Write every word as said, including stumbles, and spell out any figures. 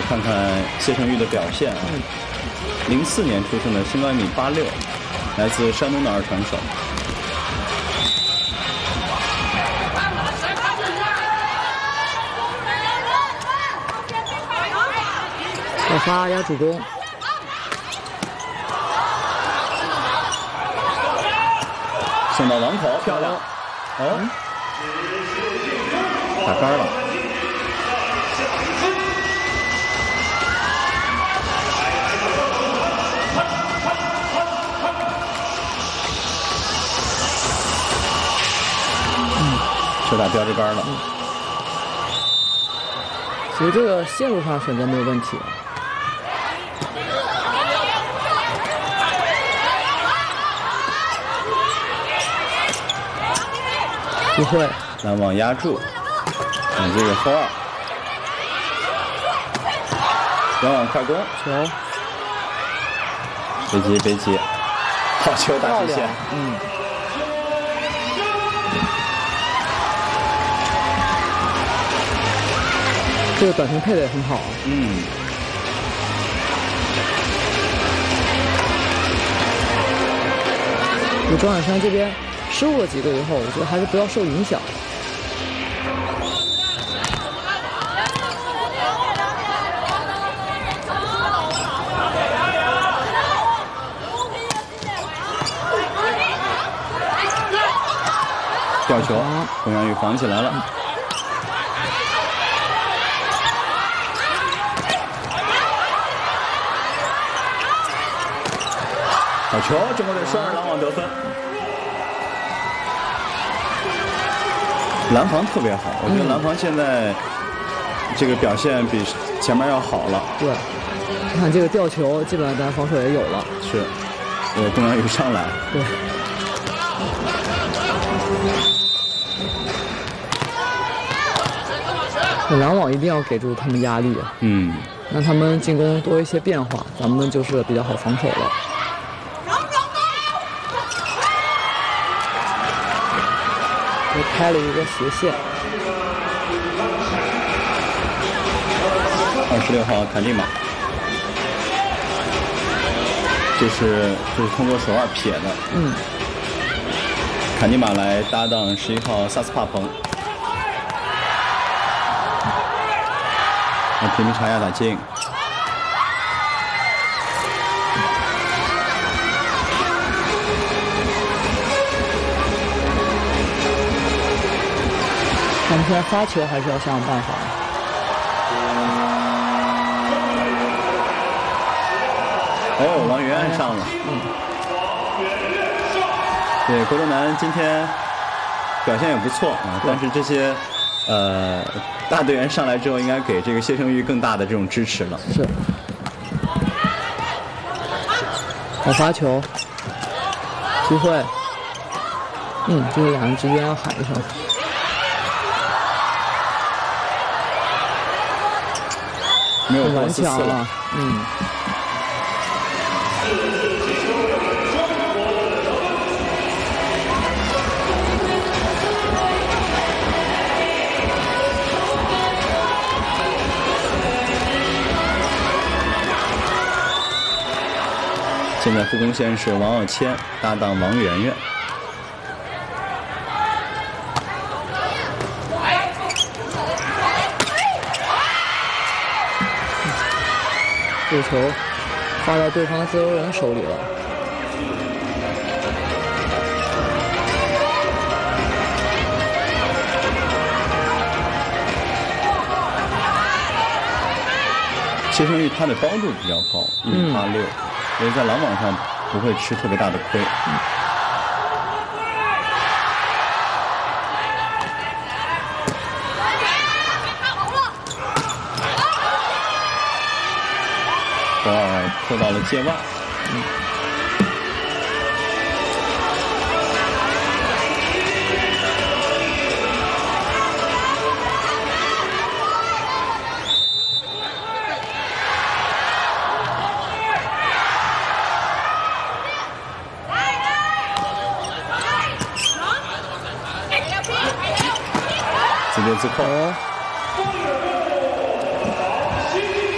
看看谢成玉的表现啊。零四年出生的，身高一米八六，来自山东的二传手。 要发压主攻。 送到网口，漂亮！哦，打杆了。嗯，球打标志杆了。 其实这个线路上选择没有问题。 机会， 拦网压住，嗯，这个后二，拦网快攻， 球， 别急别急，好球打极限， 嗯，这个短程配的也很好， 嗯， 就庄海山这边。 失误了几个以后，我觉得还是不要受影响。 吊球，洪阳宇防起来了。好球，中国队双人拦网得分。 拦防特别好，我觉得拦防现在这个表现比前面要好了。 对，你看这个吊球，基本上咱防守也有了。 是，呃，东阳宇上来。 对。拦网一定要给住他们压力， 嗯， 让他们进攻多一些变化，咱们就是比较好防守了。 又开了一个斜线。 二十六号坎蒂玛，这是这是通过手腕撇的。 嗯。 坎蒂玛来搭档十一号萨斯帕彭。那平平查亚打进。 咱们现在发球还是要想想办法。 哦，王源按上了。嗯。对，国中男今天表现也不错啊，但是这些呃大队员上来之后，应该给这个谢成玉更大的这种支持了。 是。好发球，机会。嗯，这个两人之间要喊一声。 没有顽强了，嗯。 现在副攻线是王傲谦搭档王媛媛。 这个球发到对方自由人手里了。 谢成玉他的高度比较高，一米八六，所以在拦网上不会吃特别大的亏。嗯 博尔扣到了界外，嗯，自接自扣。